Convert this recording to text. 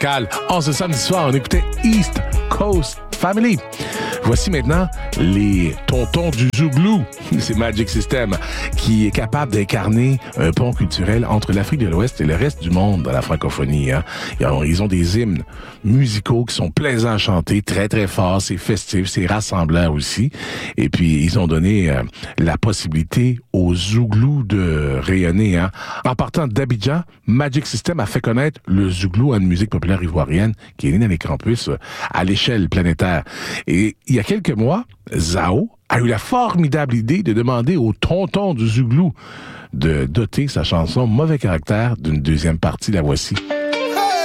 Cal. En ce samedi soir, on écoutait East Coast Family. Voici maintenant les tontons du Zouglou. C'est Magic System qui est capable d'incarner un pont culturel entre l'Afrique de l'Ouest et le reste du monde dans la francophonie. Hein. Ils ont des hymnes musicaux qui sont plaisants à chanter, très très forts, c'est festif, c'est rassembleur aussi. Et puis ils ont donné la possibilité aux Zouglous de rayonner. Hein. En partant d'Abidjan, Magic System a fait connaître le Zouglou à une musique populaire ivoirienne qui est née dans les campus à l'échelle planétaire. Et il y a quelques mois, Zao a eu la formidable idée de demander au tonton du Zouglou de doter sa chanson Mauvais caractère d'une deuxième partie. La voici.